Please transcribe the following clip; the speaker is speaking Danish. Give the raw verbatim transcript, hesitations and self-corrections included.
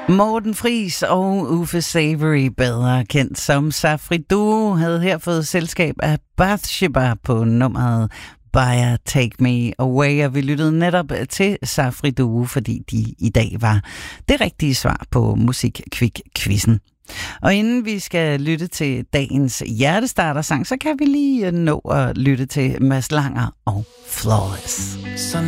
Morten Friis og Uffe Savory, bedre kendt som Safri Duo, havde her fået selskab af Bathsheba på nummeret Baya Take Me Away, og vi lyttede netop til Safri Duo, fordi de i dag var det rigtige svar på Musikquick-quizzen. Og inden vi skal lytte til dagens hjertestarter-sang, så kan vi lige nå at lytte til Mads Langer og Flawless.